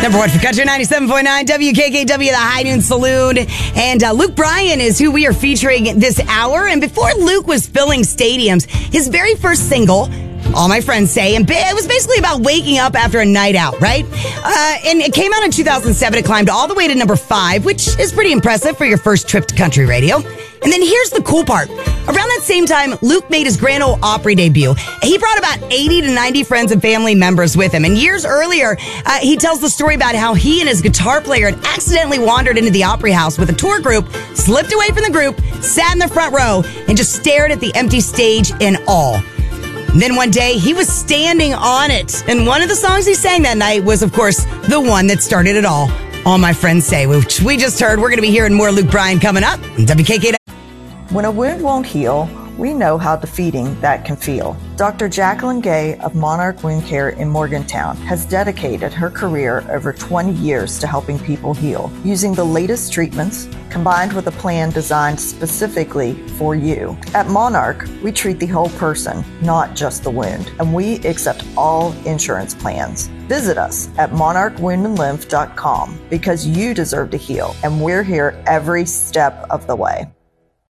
Number one for Country 97.9 WKKW, the High Noon Saloon. And Luke Bryan is who we are featuring this hour. And before Luke was filling stadiums, his very first single, All My Friends Say, and it was basically about waking up after a night out, right? And it came out in 2007. It climbed all the way to number 5, which is pretty impressive for your first trip to country radio. And then here's the cool part. Around that same time, Luke made his Grand Ole Opry debut. He brought about 80 to 90 friends and family members with him. And years earlier, he tells the story about how he and his guitar player had accidentally wandered into the Opry House with a tour group, slipped away from the group, sat in the front row, and just stared at the empty stage in awe. And then one day, he was standing on it. And one of the songs he sang that night was, of course, the one that started it all My Friends Say, which we just heard. We're going to be hearing more Luke Bryan coming up on WKK. When a wound won't heal, we know how defeating that can feel. Dr. Jacqueline Gay of Monarch Wound Care in Morgantown has dedicated her career over 20 years to helping people heal, using the latest treatments combined with a plan designed specifically for you. At Monarch, we treat the whole person, not just the wound, and we accept all insurance plans. Visit us at monarchwoundandlymph.com because you deserve to heal, and we're here every step of the way.